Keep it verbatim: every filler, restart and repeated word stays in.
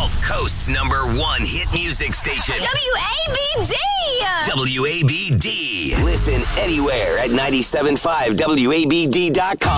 Gulf Coast's number one hit music station. W A B D! W A B D. Listen anywhere at nine seven five W A B D dot com.